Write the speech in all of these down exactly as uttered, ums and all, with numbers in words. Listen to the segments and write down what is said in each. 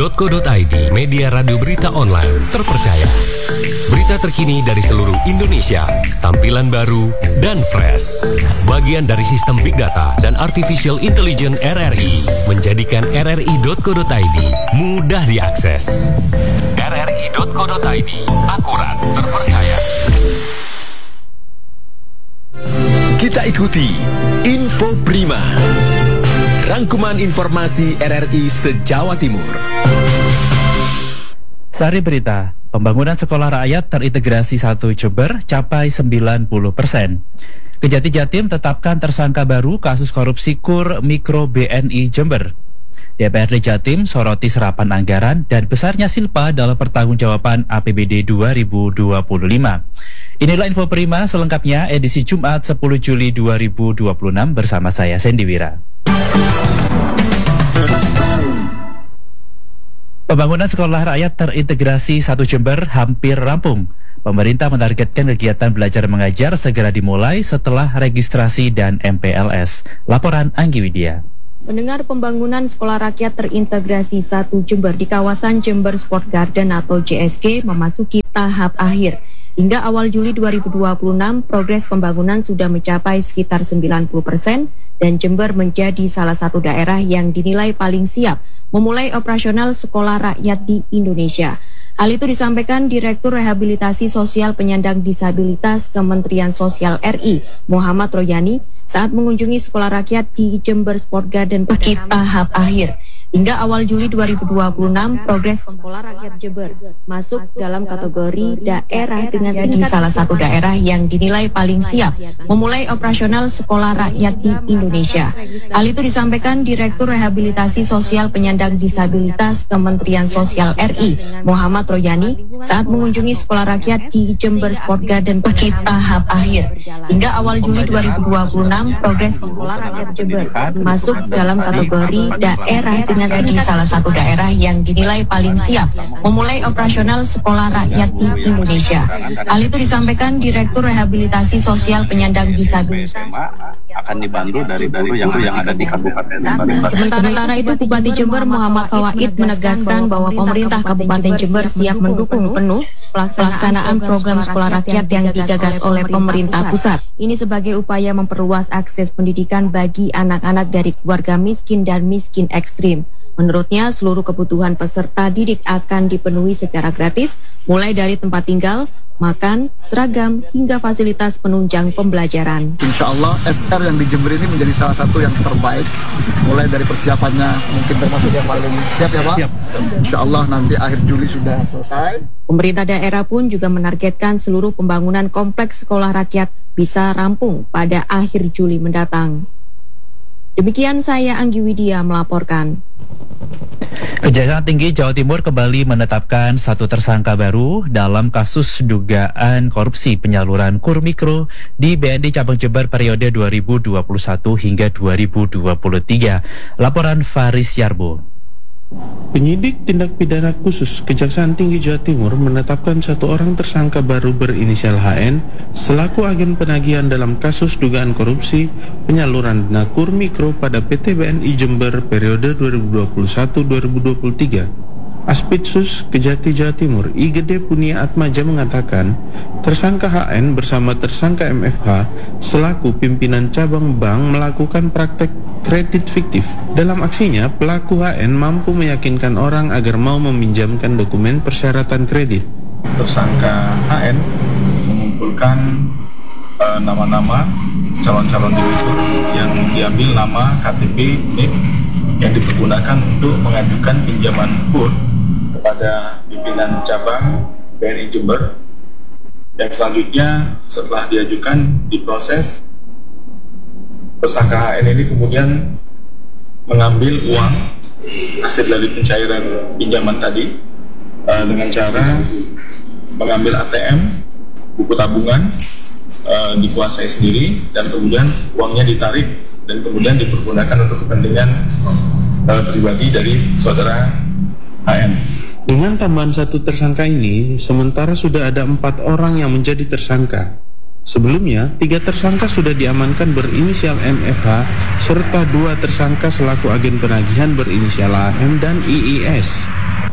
titik co titik i d, media radio berita online terpercaya. Berita terkini dari seluruh Indonesia, tampilan baru dan fresh. Bagian dari sistem Big Data dan Artificial Intelligence R R I menjadikan r r i titik co titik i d mudah diakses. r r i titik co titik i d, akurat, terpercaya. Kita ikuti Info Prima, rangkuman informasi R R I se-Jawa Timur. Sari berita, pembangunan sekolah rakyat terintegrasi satu Jember capai sembilan puluh persen. Kejati Jatim tetapkan tersangka baru kasus korupsi Kur Mikro B N I Jember. D P R D Jatim soroti serapan anggaran dan besarnya silpa dalam pertanggungjawaban A P B D dua ribu dua puluh lima. Inilah Info Prima selengkapnya edisi Jumat sepuluh Juli dua ribu dua puluh enam bersama saya Sandy Wira. Pembangunan sekolah rakyat terintegrasi satu Jember hampir rampung. Pemerintah menargetkan kegiatan belajar mengajar segera dimulai setelah registrasi dan M P L S. Laporan Anggi Widya. Mendengar pembangunan sekolah rakyat terintegrasi satu Jember di kawasan Jember Sport Garden atau J S G memasuki tahap akhir. Hingga awal Juli dua ribu dua puluh enam, progres pembangunan sudah mencapai sekitar sembilan puluh persen dan Jember menjadi salah satu daerah yang dinilai paling siap memulai operasional sekolah rakyat di Indonesia. Hal itu disampaikan Direktur Rehabilitasi Sosial Penyandang Disabilitas Kementerian Sosial R I, Muhammad Royani, saat mengunjungi sekolah rakyat di Jember Sport Garden pada tahap akhir. Hingga awal Juli dua ribu dua puluh enam, progres sekolah rakyat Jember masuk dalam kategori daerah dengan menjadi salah satu daerah yang dinilai paling siap memulai operasional sekolah rakyat di Indonesia. Hal itu disampaikan Direktur Rehabilitasi Sosial Penyandang Disabilitas Kementerian Sosial R I, Muhammad Royani, saat mengunjungi sekolah rakyat di Jember Sport Garden pada tahap akhir. Hingga awal Juli dua ribu dua puluh enam, progres sekolah rakyat Jember masuk dalam kategori daerah dengan menjadi salah satu daerah yang dinilai paling siap memulai operasional sekolah rakyat di Indonesia. Hal itu disampaikan Direktur Rehabilitasi Sosial Penyandang Disabilitas akan dibantu dari guru yang, yang ada di Kabupaten Jember. Sementara itu, Bupati Jember Muhammad Fawaid menegaskan bahwa pemerintah Kabupaten Jember siap mendukung penuh pelaksanaan program sekolah rakyat yang digagas oleh pemerintah pusat. Ini sebagai upaya memperluas akses pendidikan bagi anak-anak dari keluarga miskin dan miskin ekstrim. Menurutnya, seluruh kebutuhan peserta didik akan dipenuhi secara gratis, mulai dari tempat tinggal, makan, seragam, hingga fasilitas penunjang pembelajaran. Insya Allah S R yang di Jember ini menjadi salah satu yang terbaik, mulai dari persiapannya mungkin termasuk yang paling siap ya Pak? Siap. Insya Allah nanti akhir Juli sudah selesai. Pemerintah daerah pun juga menargetkan seluruh pembangunan kompleks sekolah rakyat bisa rampung pada akhir Juli mendatang. Demikian saya Anggi Widya melaporkan. Kejaksaan Tinggi Jawa Timur kembali menetapkan satu tersangka baru dalam kasus dugaan korupsi penyaluran Kur Mikro di B N I Cabang Jember periode dua ribu dua puluh satu hingga dua ribu dua puluh tiga. Laporan Faris Yarbo. Penyidik tindak pidana khusus Kejaksaan Tinggi Jawa Timur menetapkan satu orang tersangka baru berinisial H N selaku agen penagihan dalam kasus dugaan korupsi penyaluran dana Kur Mikro pada P T B N I Jember periode dua ribu dua puluh satu sampai dua ribu dua puluh tiga. Aspidsus Kejati Jawa Timur I Gede Punia Atmaja mengatakan tersangka H N bersama tersangka M F H selaku pimpinan cabang bank melakukan praktek kredit fiktif. Dalam aksinya, pelaku H N mampu meyakinkan orang agar mau meminjamkan dokumen persyaratan kredit. Tersangka H N mengumpulkan uh, nama-nama calon-calon debitur yang diambil nama K T P, N I K yang dipergunakan untuk mengajukan pinjaman kur kepada pimpinan cabang B N I Jember, yang selanjutnya setelah diajukan diproses, tersangka H N ini kemudian mengambil uang hasil dari pencairan pinjaman tadi uh, dengan cara mengambil A T M, buku tabungan, uh, dikuasai sendiri, dan kemudian uangnya ditarik dan kemudian dipergunakan untuk kepentingan uh, pribadi dari saudara H N. Dengan tambahan satu tersangka ini, sementara sudah ada empat orang yang menjadi tersangka. Sebelumnya, tiga tersangka sudah diamankan berinisial M F H, serta dua tersangka selaku agen penagihan berinisial A M dan I I S.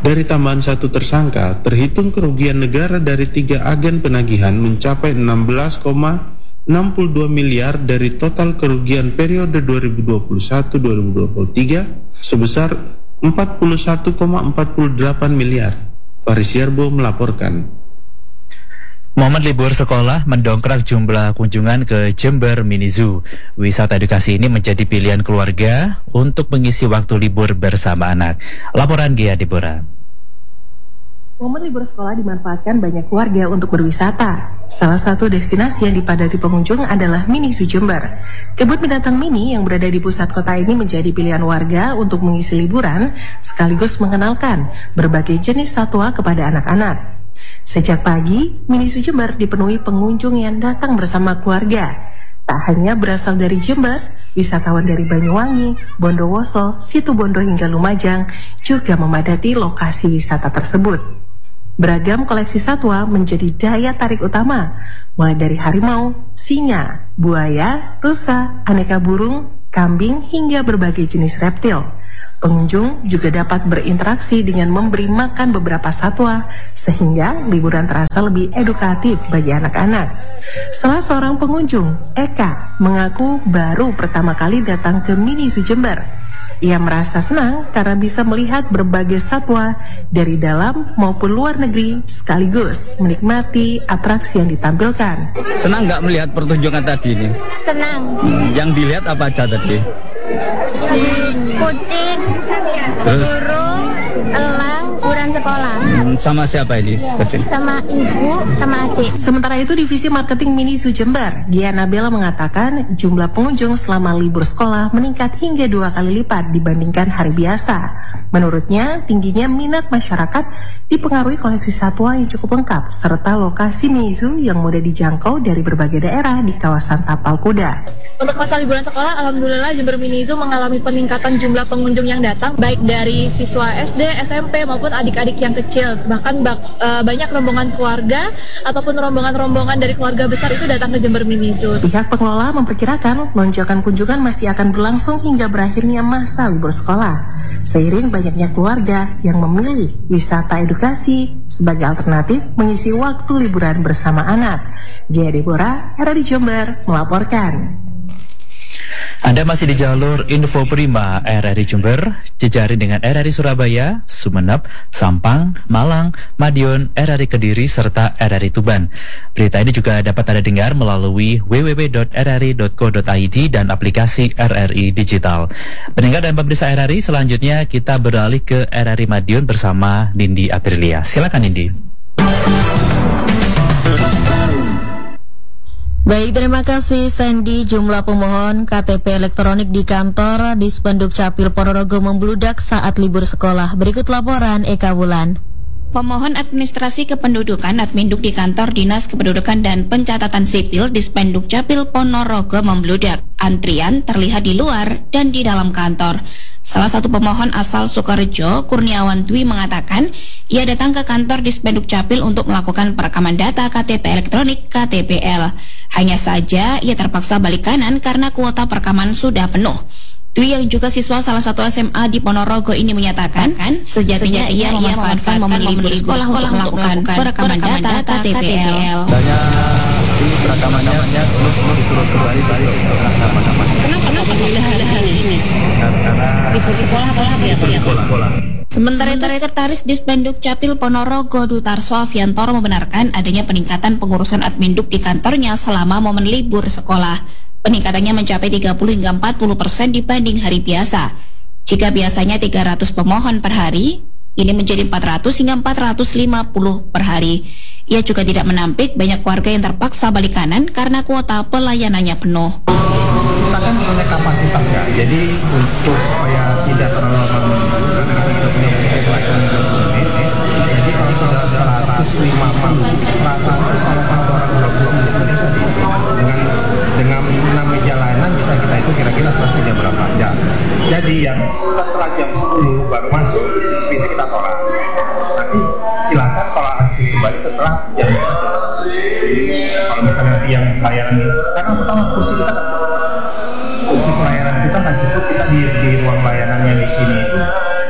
Dari tambahan satu tersangka, terhitung kerugian negara dari tiga agen penagihan mencapai enam belas koma enam dua miliar dari total kerugian periode dua ribu dua puluh satu sampai dua ribu dua puluh tiga sebesar empat puluh satu koma empat delapan miliar. Faris Yarbo melaporkan. Momen libur sekolah mendongkrak jumlah kunjungan ke Jember Mini Zoo. Wisata edukasi ini menjadi pilihan keluarga untuk mengisi waktu libur bersama anak. Laporan Gia Deborah. Momen libur sekolah dimanfaatkan banyak keluarga untuk berwisata. Salah satu destinasi yang dipadati pengunjung adalah Mini Zoo Jember. Kebun binatang mini yang berada di pusat kota ini menjadi pilihan warga untuk mengisi liburan sekaligus mengenalkan berbagai jenis satwa kepada anak-anak. Sejak pagi, Mini Zoo Jember dipenuhi pengunjung yang datang bersama keluarga. Tak hanya berasal dari Jember, wisatawan dari Banyuwangi, Bondowoso, Situbondo hingga Lumajang juga memadati lokasi wisata tersebut. Beragam koleksi satwa menjadi daya tarik utama, mulai dari harimau, singa, buaya, rusa, aneka burung, kambing hingga berbagai jenis reptil. Pengunjung juga dapat berinteraksi dengan memberi makan beberapa satwa, sehingga liburan terasa lebih edukatif bagi anak-anak. Salah seorang pengunjung, Eka, mengaku baru pertama kali datang ke Mini Zoo Jember. Ia merasa senang karena bisa melihat berbagai satwa dari dalam maupun luar negeri, sekaligus menikmati atraksi yang ditampilkan. Senang nggak melihat pertunjukan tadi ini? Senang. Hmm, yang dilihat apa aja tadi? Kucing, terus burung, elang, buran sekolah. Hmm, sama siapa ini? Kesini? Sama ibu, sama adik. Sementara itu, Divisi Marketing Mini Zoo Jember, Diana Bella mengatakan jumlah pengunjung selama libur sekolah meningkat hingga dua kali lipat dibandingkan hari biasa. Menurutnya, tingginya minat masyarakat dipengaruhi koleksi satwa yang cukup lengkap, serta lokasi Mini Zoo yang mudah dijangkau dari berbagai daerah di kawasan Tapal Kuda. Untuk masa liburan sekolah, alhamdulillah Jember Mini Zoo mengalami peningkatan jumlah pengunjung yang datang, baik dari siswa S D, S M P maupun adik-adik yang kecil. Bahkan bak, e, banyak rombongan keluarga ataupun rombongan-rombongan dari keluarga besar itu datang ke Jember Mini Zoo. Pihak pengelola memperkirakan lonjakan kunjungan masih akan berlangsung hingga berakhirnya masa libur sekolah, seiring banyaknya keluarga yang memilih wisata edukasi sebagai alternatif mengisi waktu liburan bersama anak. Gia Deborah, R R I Jember, melaporkan. Anda masih di jalur Info Prima R R I Jember, jejaring dengan R R I Surabaya, Sumeneb, Sampang, Malang, Madiun, R R I Kediri, serta R R I Tuban. Berita ini juga dapat Anda dengar melalui w w w dot r r i dot co dot i d dan aplikasi R R I Digital. Pendengar dan pemirsa R R I, selanjutnya kita beralih ke R R I Madiun bersama Nindi Aprilia. Silakan Nindi. Baik, terima kasih Sandy. Jumlah pemohon K T P elektronik di kantor Dispenduk Capil Ponorogo membludak saat libur sekolah. Berikut laporan Eka Wulan. Pemohon administrasi kependudukan Adminduk di kantor Dinas Kependudukan dan Pencatatan Sipil Dispenduk Capil Ponorogo membludak. Antrian terlihat di luar dan di dalam kantor. Salah satu pemohon asal Sukorejo, Kurniawan Dwi, mengatakan ia datang ke kantor Dispenduk Capil untuk melakukan perekaman data K T P elektronik K T P L. Hanya saja ia terpaksa balik kanan karena kuota perekaman sudah penuh. Dwi yang juga siswa salah satu S M A di Ponorogo ini menyatakan sejatinya ia memanfaatkan momen libur sekolah untuk melakukan perekaman data K T P L. Tanya di perekamannya sebelum disuruh suruh hari disuruh sama-sama. Kenapa kenapa memilih hari ini? Karena libur sekolah atau libur sekolah. Sementara itu, Sekretaris Dispenduk Capil Ponorogo Dutarso Aviantoro membenarkan adanya peningkatan pengurusan adminduk di kantornya selama momen libur sekolah. Peningkatannya mencapai tiga puluh hingga empat puluh persen dibanding hari biasa. Jika biasanya tiga ratus pemohon per hari, ini menjadi empat ratus hingga empat ratus lima puluh per hari. Ia juga tidak menampik banyak warga yang terpaksa balik kanan karena kuota pelayanannya penuh. Kita kan punya kapasitas ya, jadi untuk supaya tidak terlalu lama menunggu, karena kita juga punya sesuatu dua puluh menit, jadi kalau sudah seratus lima puluh, seratus kalau satu orang dua puluh menit bisa dihitung dengan dengan enam meja layanan bisa kita itu kira-kira selesai jam berapa jam. Jadi yang setelah jam sepuluh baru masuk, pintu kita tolak. Nanti silakan tolak kembali setelah jam satu. Kalau misalnya nanti yang layanan, karena pertama kursi kita kan kursi pelayanan kita kan cukup, kita di, di ruang layanan yang di sini itu masing-masing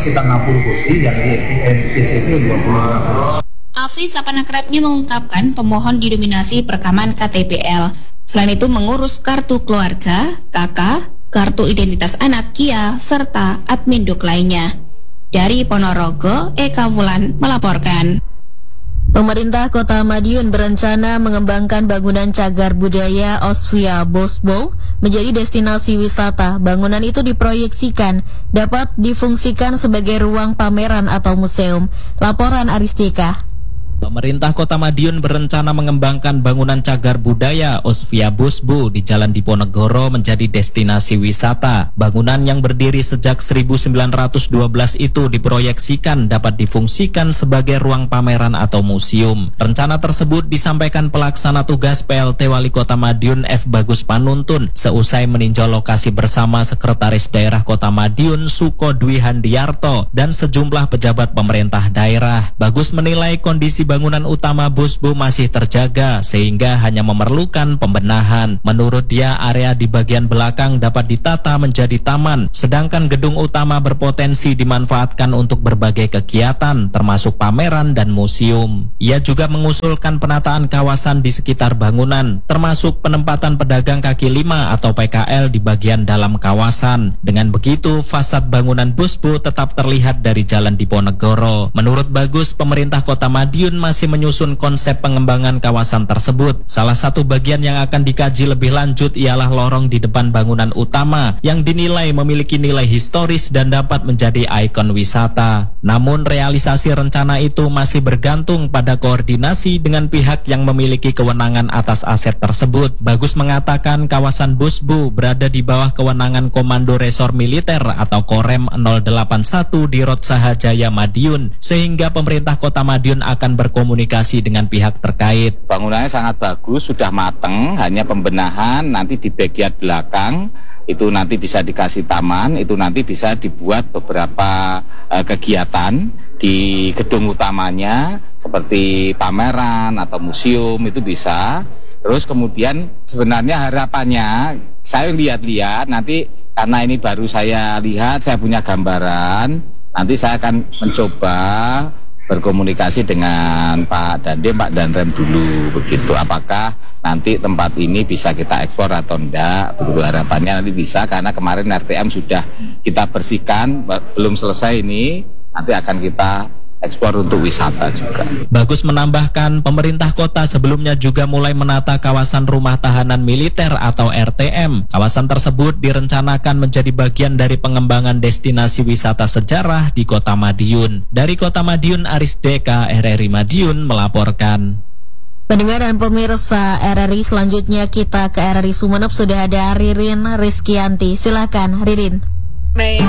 sekitar enam puluh kursi, yang di P C C dua puluh lima kursi. Alfi Sapanakrepnya mengungkapkan pemohon didominasi perekaman K T P L. Selain itu mengurus kartu keluarga, K K, kartu identitas anak Kia, serta adminduk lainnya. Dari Ponorogo, Eka Wulan melaporkan. Pemerintah Kota Madiun berencana mengembangkan bangunan cagar budaya Osvia Bosbo menjadi destinasi wisata. Bangunan itu diproyeksikan dapat difungsikan sebagai ruang pameran atau museum. Laporan Aristika. Pemerintah Kota Madiun berencana mengembangkan bangunan cagar budaya Osvia Bosbo di Jalan Diponegoro menjadi destinasi wisata. Bangunan yang berdiri sejak seribu sembilan ratus dua belas itu diproyeksikan dapat difungsikan sebagai ruang pameran atau museum. Rencana tersebut disampaikan pelaksana tugas P L T Wali Kota Madiun F. Bagus Panuntun seusai meninjau lokasi bersama Sekretaris Daerah Kota Madiun Suko Dwi Handiarto dan sejumlah pejabat pemerintah daerah. Bagus menilai kondisi bangunan utama Bosbo masih terjaga sehingga hanya memerlukan pembenahan. Menurut dia, area di bagian belakang dapat ditata menjadi taman, sedangkan gedung utama berpotensi dimanfaatkan untuk berbagai kegiatan termasuk pameran dan museum. Ia juga mengusulkan penataan kawasan di sekitar bangunan, termasuk penempatan pedagang kaki lima atau P K L di bagian dalam kawasan. Dengan begitu, fasad bangunan Bosbo tetap terlihat dari Jalan Diponegoro. Menurut Bagus, pemerintah Kota Madiun masih menyusun konsep pengembangan kawasan tersebut. Salah satu bagian yang akan dikaji lebih lanjut ialah lorong di depan bangunan utama yang dinilai memiliki nilai historis dan dapat menjadi ikon wisata. Namun realisasi rencana itu masih bergantung pada koordinasi dengan pihak yang memiliki kewenangan atas aset tersebut. Bagus mengatakan kawasan Bosbo berada di bawah kewenangan Komando Resor Militer atau Korem nol delapan satu di Rotsaha Jaya Madiun, sehingga pemerintah Kota Madiun akan berkomunikasi dengan pihak terkait. Bangunannya sangat bagus, sudah mateng, hanya pembenahan nanti di bagian belakang itu nanti bisa dikasih taman, itu nanti bisa dibuat beberapa uh, kegiatan di gedung utamanya seperti pameran atau museum itu bisa. Terus kemudian sebenarnya harapannya saya lihat-lihat nanti karena ini baru saya lihat, saya punya gambaran, nanti saya akan mencoba berkomunikasi dengan Pak Dandim, Pak Danrem dulu begitu. Apakah nanti tempat ini bisa kita ekspor atau enggak? Begitu harapannya nanti bisa, karena kemarin R T M sudah kita bersihkan, belum selesai ini, nanti akan kita ekspor untuk wisata juga. Bagus menambahkan, pemerintah kota sebelumnya juga mulai menata kawasan rumah tahanan militer atau R T M. Kawasan tersebut direncanakan menjadi bagian dari pengembangan destinasi wisata sejarah di Kota Madiun. Dari Kota Madiun, Aris Deka, R R I Madiun melaporkan. Pendengar dan pemirsa R R I, selanjutnya kita ke R R I Sumeneb. Sudah ada Ririn Rizkianti. Silakan Ririn. Baik.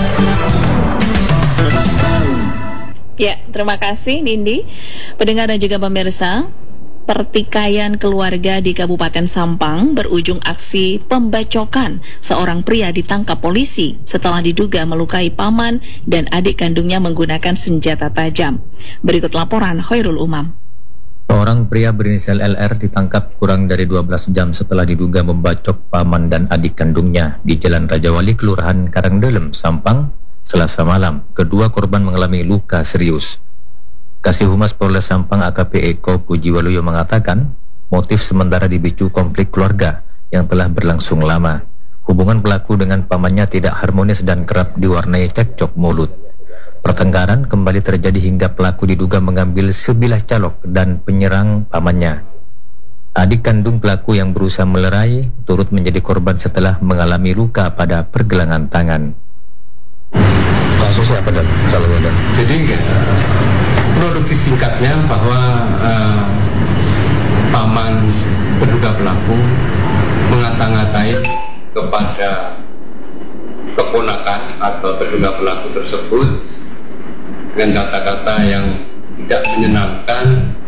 Ya, terima kasih Nindi. Pendengar dan juga pemirsa, pertikaian keluarga di Kabupaten Sampang berujung aksi pembacokan. Seorang pria ditangkap polisi setelah diduga melukai paman dan adik kandungnya menggunakan senjata tajam. Berikut laporan Khairul Umam. Seorang pria berinisial L R ditangkap kurang dari dua belas jam setelah diduga membacok paman dan adik kandungnya di Jalan Raja Wali, Kelurahan Karangdelem, Sampang, Selasa malam. Kedua korban mengalami luka serius. Kasih Humas Polres Sampang A K P Eko Pujiwaluyo mengatakan motif sementara dipicu konflik keluarga yang telah berlangsung lama. Hubungan pelaku dengan pamannya tidak harmonis dan kerap diwarnai cekcok mulut. Pertengkaran kembali terjadi hingga pelaku diduga mengambil sebilah calok dan penyerang pamannya. Adik kandung pelaku yang berusaha melerai turut menjadi korban setelah mengalami luka pada pergelangan tangan. Kasusnya apa dan kalau ada? Jadi kronologi singkatnya bahwa uh, paman terduga pelaku mengata-ngatai kepada keponakan atau terduga pelaku tersebut dengan kata-kata yang tidak menyenangkan.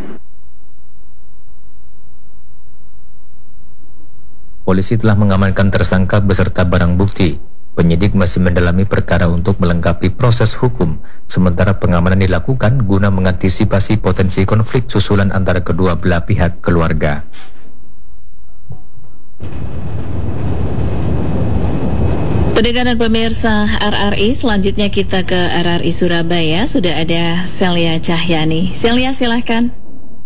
Polisi telah mengamankan tersangka beserta barang bukti. Penyidik masih mendalami perkara untuk melengkapi proses hukum, sementara pengamanan dilakukan guna mengantisipasi potensi konflik susulan antara kedua belah pihak keluarga. Pendengar dan pemirsa R R I, selanjutnya kita ke R R I Surabaya. Sudah ada Celia Cahyani. Celia, silahkan.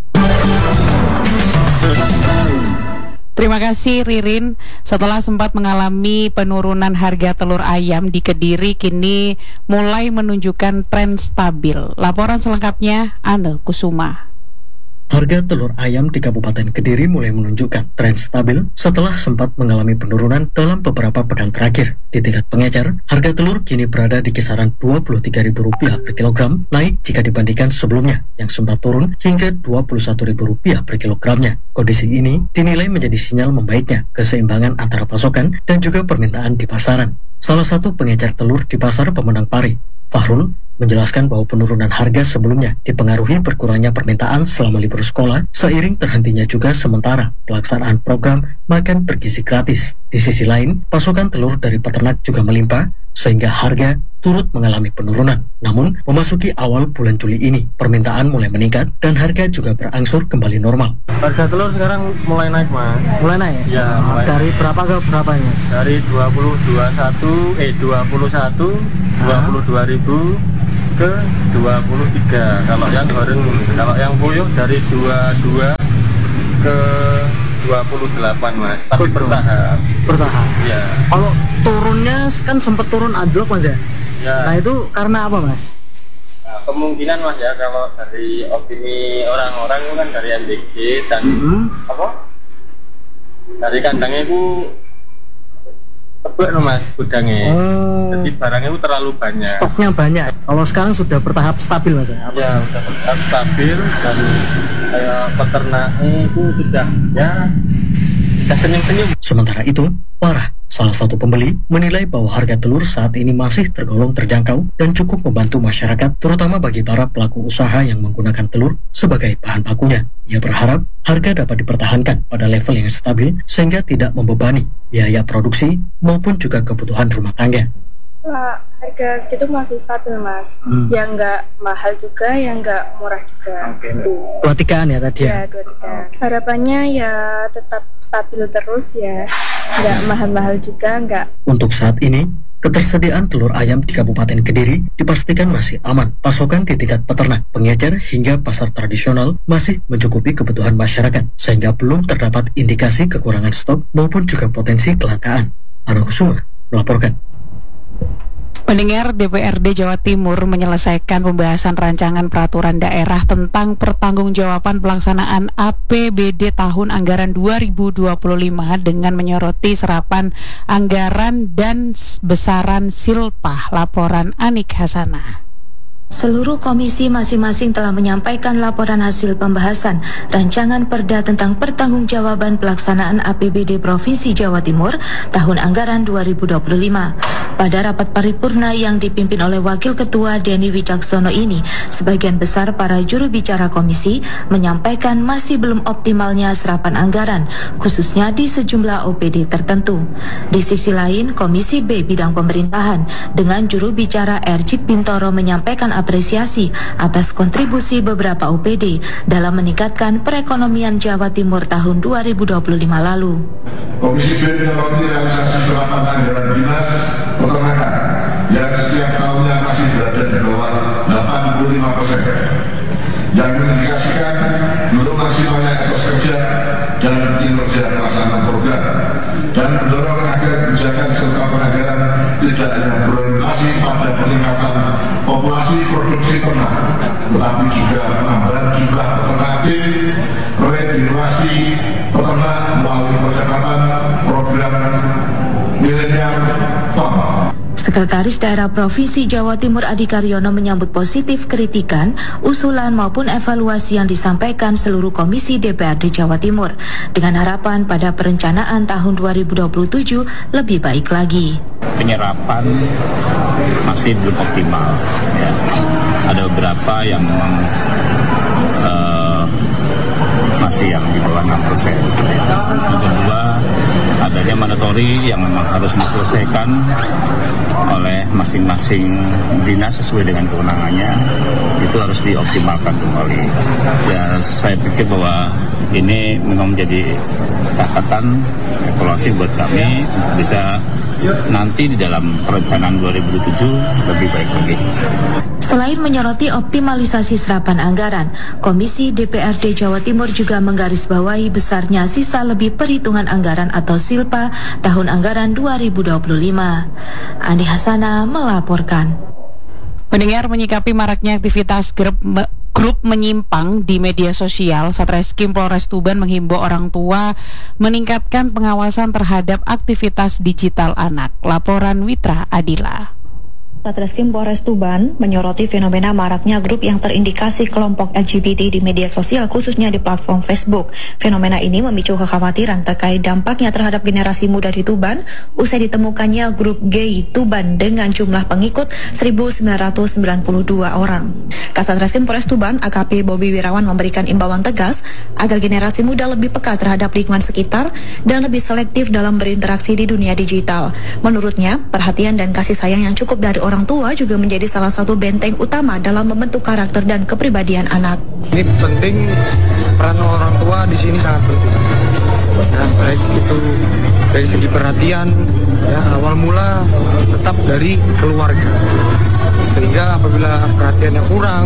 Terima kasih Ririn. Setelah sempat mengalami penurunan harga telur ayam di Kediri, kini mulai menunjukkan tren stabil. Laporan selengkapnya Ane Kusuma. Harga telur ayam di Kabupaten Kediri mulai menunjukkan tren stabil setelah sempat mengalami penurunan dalam beberapa pekan terakhir. Di tingkat pengecer, harga telur kini berada di kisaran dua puluh tiga ribu rupiah per kilogram, naik jika dibandingkan sebelumnya yang sempat turun hingga dua puluh satu ribu rupiah per kilogramnya. Kondisi ini dinilai menjadi sinyal membaiknya keseimbangan antara pasokan dan juga permintaan di pasaran. Salah satu pengecer telur di Pasar Pemenang Pari, Fahrul, menjelaskan bahwa penurunan harga sebelumnya dipengaruhi berkurangnya permintaan selama libur sekolah, seiring terhentinya juga sementara pelaksanaan program makan bergizi gratis. Di sisi lain, pasokan telur dari peternak juga melimpah, sehingga harga turut mengalami penurunan. Namun, memasuki awal bulan Juli ini, permintaan mulai meningkat dan harga juga berangsur kembali normal. Harga telur sekarang mulai naik, Mas. Mulai naik? Ya, mulai. Dari berapa ke berapanya? Dari dua puluh dua satu eh dua puluh satu dua puluh dua ribu ke dua puluh tiga. Kalau yang goreng, kalau yang puyuh dari dua puluh dua ke dua puluh delapan, Mas. Tapi bertahap. Bertahap. Ya. Kalau turunnya kan sempat turun anjlok, Mas ya? Ya. Nah, itu karena apa, Mas? Nah, kemungkinan, Mas, ya, kalau dari opini orang-orang itu kan dari M D G dan mm-hmm. apa? Dari kandangnya itu tebak, no, Mas, gudangnya. Oh. Jadi barangnya itu terlalu banyak. Stoknya banyak. Kalau sekarang sudah bertahap stabil, Mas ya? Ya, sudah bertahap stabil dan kayak peternaknya itu sudah ya sudah senyum-senyum. Sementara itu, Farah, salah satu pembeli, menilai bahwa harga telur saat ini masih tergolong terjangkau dan cukup membantu masyarakat, terutama bagi para pelaku usaha yang menggunakan telur sebagai bahan bakunya. Ia berharap harga dapat dipertahankan pada level yang stabil sehingga tidak membebani biaya produksi maupun juga kebutuhan rumah tangga. Nah, harga segitu masih stabil, Mas. Hmm. Yang nggak mahal juga, yang nggak murah juga. Oke. Dua tigaan ya tadi ya? Ya, dua tigaan. Harapannya ya tetap stabil terus ya, nggak mahal-mahal juga, nggak. Untuk saat ini, ketersediaan telur ayam di Kabupaten Kediri dipastikan masih aman. Pasokan di tingkat peternak, pengecer hingga pasar tradisional masih mencukupi kebutuhan masyarakat, sehingga belum terdapat indikasi kekurangan stok maupun juga potensi kelangkaan. Ane Kusuma melaporkan. Pendengar, D P R D Jawa Timur menyelesaikan pembahasan rancangan peraturan daerah tentang pertanggungjawaban pelaksanaan A P B D tahun anggaran dua ribu dua puluh lima dengan menyoroti serapan anggaran dan besaran silpah. Laporan Anik Hasanah. Seluruh komisi masing-masing telah menyampaikan laporan hasil pembahasan rancangan perda tentang pertanggungjawaban pelaksanaan A P B D Provinsi Jawa Timur tahun anggaran dua ribu dua puluh lima. Pada rapat paripurna yang dipimpin oleh Wakil Ketua Denny Wicaksono ini, sebagian besar para juru bicara komisi menyampaikan masih belum optimalnya serapan anggaran, khususnya di sejumlah O P D tertentu. Di sisi lain, Komisi B Bidang Pemerintahan dengan juru bicara Ercik Bintoro menyampaikan apresiasi atas kontribusi beberapa O P D dalam meningkatkan perekonomian Jawa Timur tahun dua ribu dua puluh lima lalu. Komisi B menyoroti realisasi serapan anggaran dinas peternakan yang setiap tahunnya masih berada di bawah delapan puluh lima persen, yang mengindikasikan belum maksimalnya etos kerja dan kinerja pelaksanaan program, dan mendorong agar kebijakan serta penganggaran tidak hanya berorientasi pada peningkatan populasi produksi ternak, tetapi juga penambahan jumlah peternak aktif, regenerasi peternak melalui percepatan program milenial farm. Sekretaris Daerah Provinsi Jawa Timur Adi Karyono menyambut positif kritikan, usulan maupun evaluasi yang disampaikan seluruh komisi D P R D Jawa Timur dengan harapan pada perencanaan tahun dua ribu dua puluh tujuh lebih baik lagi. Penyerapan masih belum optimal, ya. Ada beberapa yang memang uh, masih yang di bawah enam persen. Yang kedua, adanya mandatori yang memang harus diselesaikan oleh masing-masing dinas sesuai dengan kewenangannya, itu harus dioptimalkan kembali. Ya, saya pikir bahwa ini memang menjadi catatan evaluasi buat kami untuk bisa nanti di dalam perencanaan dua ribu tujuh lebih baik lagi. Selain menyoroti optimalisasi serapan anggaran, Komisi D P R D Jawa Timur juga menggarisbawahi besarnya sisa lebih perhitungan anggaran atau SILPA tahun anggaran dua ribu dua puluh lima. Andi Hasana melaporkan. Pendengar, menyikapi maraknya aktivitas grup me- grup menyimpang di media sosial, Satreskrim Polres Tuban menghimbau orang tua meningkatkan pengawasan terhadap aktivitas digital anak. Laporan Witra Adila. Satreskrim Polres Tuban menyoroti fenomena maraknya grup yang terindikasi kelompok L G B T di media sosial, khususnya di platform Facebook. Fenomena ini memicu kekhawatiran terkait dampaknya terhadap generasi muda di Tuban usai ditemukannya grup gay Tuban dengan jumlah pengikut seribu sembilan ratus sembilan puluh dua orang. Kasat Reskrim Polres Tuban A K P Bobi Wirawan memberikan imbauan tegas agar generasi muda lebih peka terhadap lingkungan sekitar dan lebih selektif dalam berinteraksi di dunia digital. Menurutnya, perhatian dan kasih sayang yang cukup dari orang tua juga menjadi salah satu benteng utama dalam membentuk karakter dan kepribadian anak. Ini penting, peran orang tua di sini sangat penting. Ya, baik itu dari segi perhatian, ya, awal mula tetap dari keluarga. Sehingga apabila perhatiannya kurang,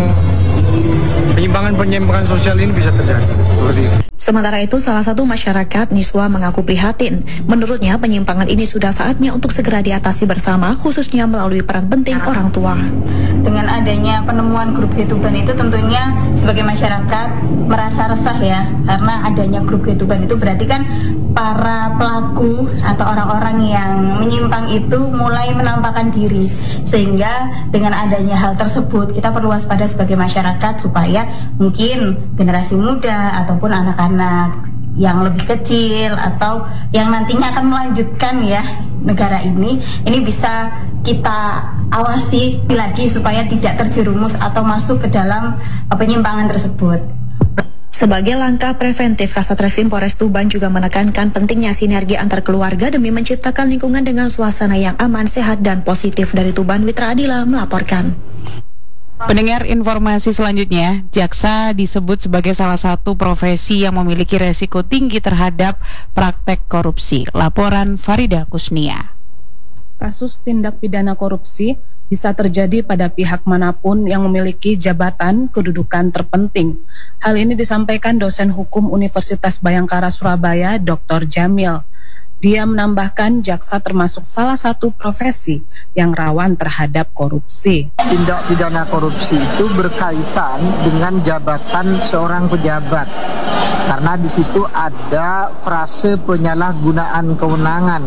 penyimpangan-penyimpangan sosial ini bisa terjadi seperti itu. Sementara itu, salah satu masyarakat Niswa mengaku prihatin. Menurutnya, penyimpangan ini sudah saatnya untuk segera diatasi bersama, khususnya melalui peran penting orang tua. Dengan adanya penemuan grup Tuban itu tentunya sebagai masyarakat merasa resah ya, karena adanya grup Tuban itu berarti kan para pelaku atau orang-orang yang menyimpang itu mulai menampakkan diri, sehingga dengan adanya hal tersebut kita perlu waspada sebagai masyarakat supaya mungkin generasi muda ataupun anak-anak yang lebih kecil atau yang nantinya akan melanjutkan ya negara ini ini bisa kita awasi lagi supaya tidak terjerumus atau masuk ke dalam penyimpangan tersebut. Sebagai langkah preventif, Kasat Reskrim Polres Tuban juga menekankan pentingnya sinergi antar keluarga demi menciptakan lingkungan dengan suasana yang aman, sehat, dan positif. Dari Tuban, Witra Adila melaporkan. Pendengar, informasi selanjutnya, jaksa disebut sebagai salah satu profesi yang memiliki resiko tinggi terhadap praktek korupsi. Laporan Farida Kusnia. Kasus tindak pidana korupsi bisa terjadi pada pihak manapun yang memiliki jabatan kedudukan terpenting. Hal ini disampaikan dosen hukum Universitas Bhayangkara Surabaya, Doktor Jamil. Dia menambahkan jaksa termasuk salah satu profesi yang rawan terhadap korupsi. Tindak pidana korupsi itu berkaitan dengan jabatan seorang pejabat. Karena di situ ada frase penyalahgunaan kewenangan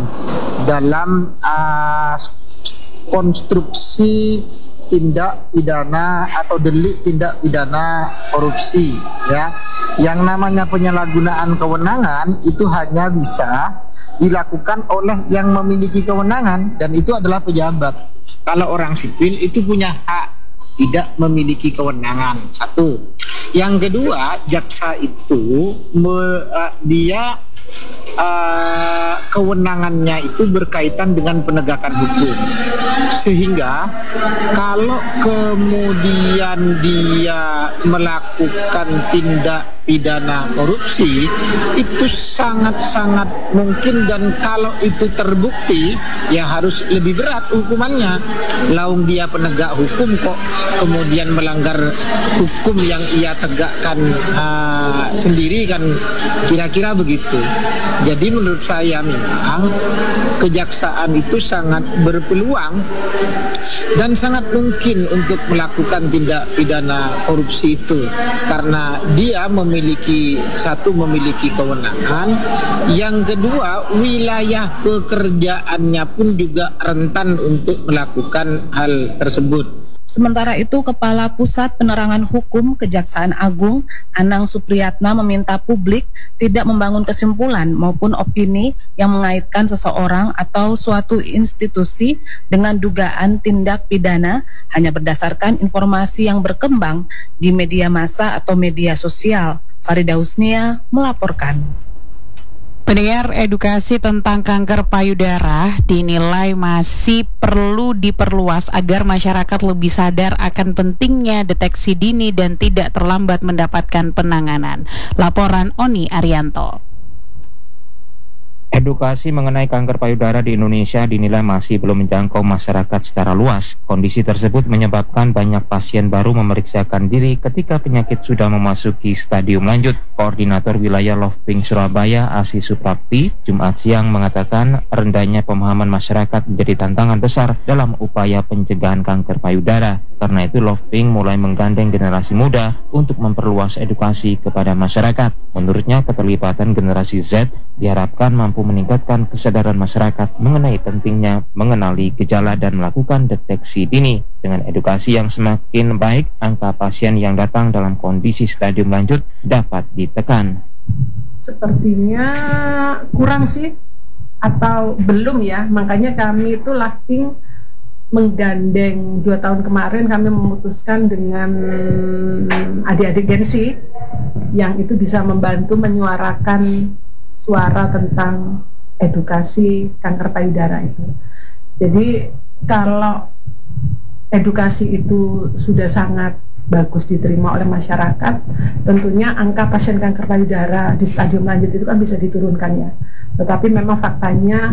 dalam uh, konstruksi tindak pidana atau delik tindak pidana korupsi, ya. Yang namanya penyalahgunaan kewenangan itu hanya bisa dilakukan oleh yang memiliki kewenangan, dan itu adalah pejabat. Kalau orang sipil itu punya hak tidak memiliki kewenangan. Satu. Yang kedua, jaksa itu me, uh, dia uh, kewenangannya itu berkaitan dengan penegakan hukum. Sehingga kalau kemudian dia melakukan tindak pidana korupsi, itu sangat-sangat mungkin, dan kalau itu terbukti ya harus lebih berat hukumannya. Laung dia penegak hukum kok kemudian melanggar hukum yang ia tegakkan uh, sendiri, kan kira-kira begitu. Jadi menurut saya memang kejaksaan itu sangat berpeluang dan sangat mungkin untuk melakukan tindak pidana korupsi itu, karena dia memiliki satu memiliki kewenangan, yang kedua wilayah pekerjaannya pun juga rentan untuk melakukan hal tersebut. Sementara itu, Kepala Pusat Penerangan Hukum Kejaksaan Agung, Anang Supriyatna, meminta publik tidak membangun kesimpulan maupun opini yang mengaitkan seseorang atau suatu institusi dengan dugaan tindak pidana hanya berdasarkan informasi yang berkembang di media massa atau media sosial. Farida Husnia melaporkan. Pendengar, edukasi tentang kanker payudara dinilai masih perlu diperluas agar masyarakat lebih sadar akan pentingnya deteksi dini dan tidak terlambat mendapatkan penanganan. Laporan Oni Arianto. Edukasi mengenai kanker payudara di Indonesia dinilai masih belum menjangkau masyarakat secara luas. Kondisi tersebut menyebabkan banyak pasien baru memeriksakan diri ketika penyakit sudah memasuki stadium lanjut. Koordinator Wilayah Love Pink Surabaya, Asi Suprapti, Jumat siang mengatakan rendahnya pemahaman masyarakat menjadi tantangan besar dalam upaya pencegahan kanker payudara. Karena itu Love Pink mulai menggandeng generasi muda untuk memperluas edukasi kepada masyarakat. Menurutnya keterlibatan generasi Z diharapkan mampu meningkatkan kesadaran masyarakat mengenai pentingnya mengenali gejala dan melakukan deteksi dini. Dengan edukasi yang semakin baik, angka pasien yang datang dalam kondisi stadium lanjut dapat ditekan. Sepertinya kurang sih, atau belum ya, makanya kami itu Lafting menggandeng dua tahun kemarin kami memutuskan dengan adik-adik Gensi yang itu bisa membantu menyuarakan suara tentang edukasi kanker payudara itu. Jadi kalau edukasi itu sudah sangat bagus diterima oleh masyarakat, tentunya angka pasien kanker payudara di stadium lanjut itu kan bisa diturunkan ya. Tetapi memang faktanya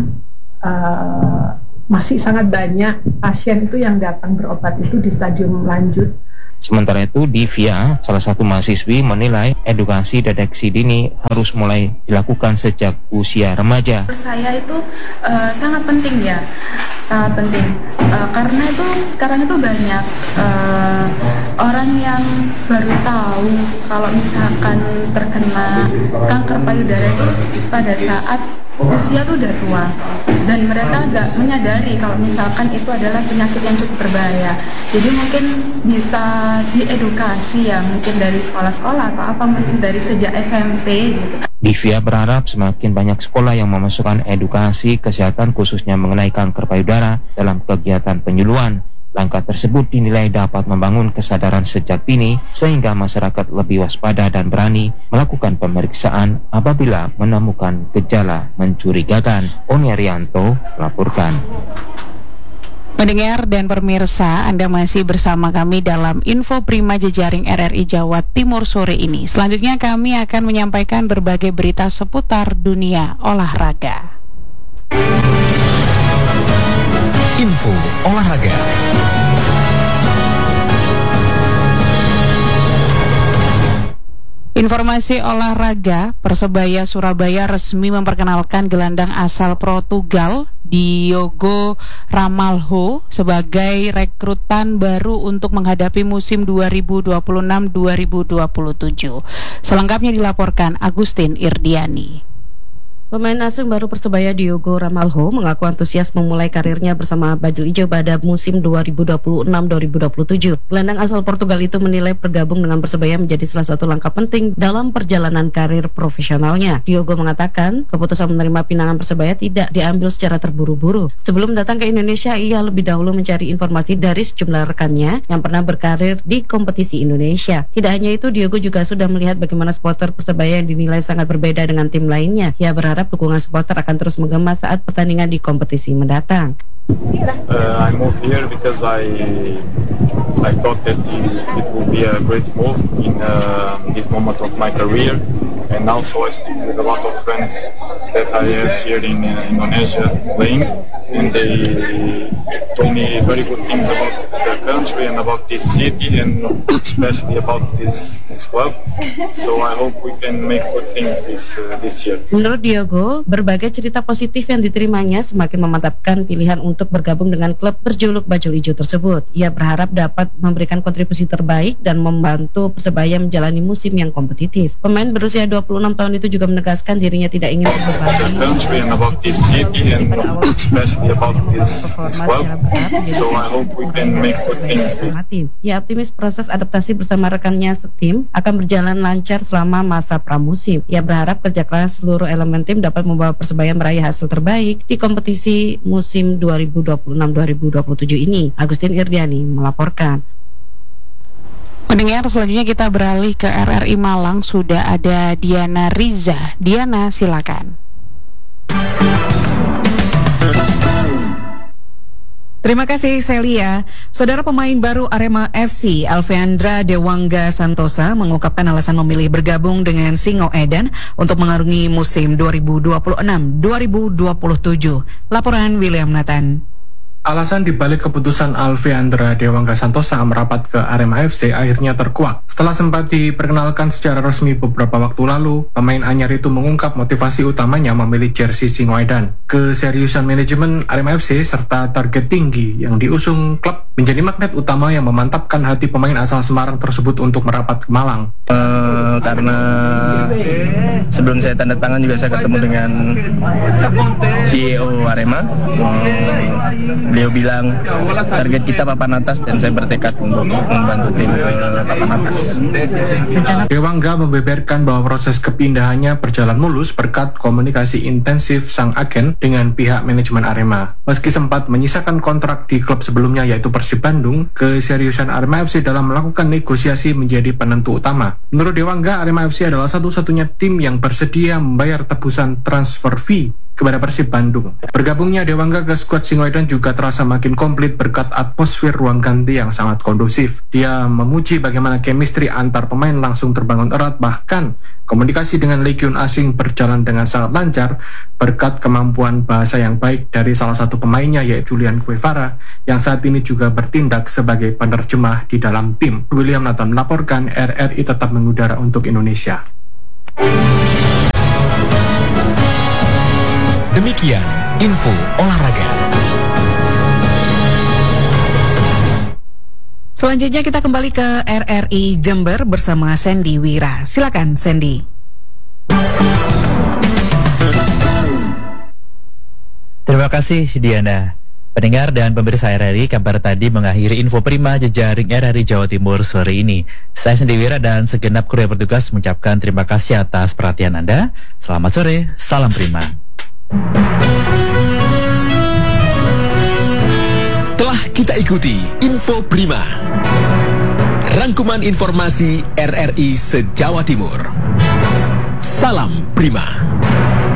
uh, masih sangat banyak pasien itu yang datang berobat itu di stadium lanjut. Sementara itu, Divya, salah satu mahasiswi, menilai edukasi deteksi dini harus mulai dilakukan sejak usia remaja. Saya itu uh, sangat penting ya, sangat penting uh, karena itu sekarang itu banyak uh, orang yang baru tahu kalau misalkan terkena kanker payudara itu pada saat usia tuh udah tua, dan mereka nggak menyadari kalau misalkan itu adalah penyakit yang cukup berbahaya. Jadi mungkin bisa diedukasi ya, mungkin dari sekolah-sekolah atau apa, mungkin dari sejak S M P gitu. Divya berharap semakin banyak sekolah yang memasukkan edukasi kesehatan khususnya mengenai kanker payudara dalam kegiatan penyuluhan. Langkah tersebut dinilai dapat membangun kesadaran sejak dini sehingga masyarakat lebih waspada dan berani melakukan pemeriksaan apabila menemukan gejala mencurigakan. Oni Arianto melaporkan. Pendengar dan pemirsa, Anda masih bersama kami dalam Info Prima Jejaring R R I Jawa Timur sore ini. Selanjutnya kami akan menyampaikan berbagai berita seputar dunia olahraga. Info olahraga. Informasi olahraga, Persebaya Surabaya resmi memperkenalkan gelandang asal Portugal Diogo Ramalho sebagai rekrutan baru untuk menghadapi musim dua ribu dua puluh enam dua ribu dua puluh tujuh. Selengkapnya dilaporkan Agustin Irdiani. Pemain asing baru Persebaya Diogo Ramalho mengaku antusias memulai karirnya bersama Bajul Ijo pada musim dua ribu dua puluh enam dua ribu dua puluh tujuh. Gelandang asal Portugal itu menilai bergabung dengan Persebaya menjadi salah satu langkah penting dalam perjalanan karir profesionalnya. Diogo mengatakan keputusan menerima pinangan Persebaya tidak diambil secara terburu-buru. Sebelum datang ke Indonesia, ia lebih dahulu mencari informasi dari sejumlah rekannya yang pernah berkarir di kompetisi Indonesia. Tidak hanya itu, Diogo juga sudah melihat bagaimana supporter Persebaya yang dinilai sangat berbeda dengan tim lainnya. Ia berharap dukungan supporter akan terus menggema saat pertandingan di kompetisi mendatang. Uh, I moved here because I I thought that it would be a great move in uh, this moment of my career, and also I speak with a lot of friends that I have here in uh, Indonesia playing, and they told me very good things about the country and about this city, and especially about this this club. So I hope we can make good things this uh, this year. Menurut Diogo, berbagai cerita positif yang diterimanya semakin memantapkan pilihan untuk bergabung dengan klub berjuluk Bajul Ijo tersebut. Ia berharap dapat memberikan kontribusi terbaik dan membantu Persebaya menjalani musim yang kompetitif. Pemain berusia dua puluh enam tahun itu juga menegaskan dirinya tidak ingin terbebani Ia optimis proses adaptasi bersama rekannya setim akan berjalan lancar selama masa pramusim. Ia berharap kerja keras seluruh elemen tim dapat membawa Persebaya meraih hasil terbaik di kompetisi musim dua ribu dua puluh enam dua ribu dua puluh tujuh ini. Agustin Irdiani melaporkan. Pendengar, selanjutnya kita beralih ke R R I Malang. Sudah ada Diana Riza. Diana, silakan. Terima kasih Celia. Saudara, pemain baru Arema F C, Alveandra Dewangga Santosa, mengungkapkan alasan memilih bergabung dengan Singoedan untuk mengarungi musim dua ribu dua puluh enam dua ribu dua puluh tujuh. Laporan William Nathan. Alasan dibalik keputusan Alveandra Dewangga Santosa merapat ke Arema F C akhirnya terkuak. Setelah sempat diperkenalkan secara resmi beberapa waktu lalu, pemain anyar itu mengungkap motivasi utamanya memilih jersey Singoedan. Keseriusan manajemen Arema F C serta target tinggi yang diusung klub menjadi magnet utama yang memantapkan hati pemain asal Semarang tersebut untuk merapat ke Malang. Uh, karena sebelum saya tanda tangan juga saya ketemu dengan C E O Arema. Uh, Beliau bilang target kita papan atas dan saya bertekad untuk membantu tim ke papan atas. Dewangga membeberkan bahwa proses kepindahannya berjalan mulus berkat komunikasi intensif sang agen dengan pihak manajemen Arema. Meski sempat menyisakan kontrak di klub sebelumnya yaitu Persib Bandung, keseriusan Arema F C dalam melakukan negosiasi menjadi penentu utama. Menurut Dewangga, Arema F C adalah satu-satunya tim yang bersedia membayar tebusan transfer fee kepada Persib Bandung. Bergabungnya Dewangga ke skuad Singoedan juga terasa makin komplit berkat atmosfer ruang ganti yang sangat kondusif. Dia memuji bagaimana chemistry antar pemain langsung terbangun erat, bahkan komunikasi dengan legion asing berjalan dengan sangat lancar berkat kemampuan bahasa yang baik dari salah satu pemainnya yaitu Julian Guevara yang saat ini juga bertindak sebagai penerjemah di dalam tim. William Nathan melaporkan, R R I tetap mengudara untuk Indonesia. Demikian info olahraga. Selanjutnya kita kembali ke R R I Jember bersama Sandy Wira. Silakan Sandy. Terima kasih Diana. Pendengar dan pemirsa R R I, kabar tadi mengakhiri info prima jejaring R R I Jawa Timur sore ini. Saya Sandy Wira dan segenap kru yang bertugas mengucapkan terima kasih atas perhatian Anda. Selamat sore, salam prima. Telah kita ikuti Info Prima, rangkuman informasi R R I se-Jawa Timur. Salam Prima.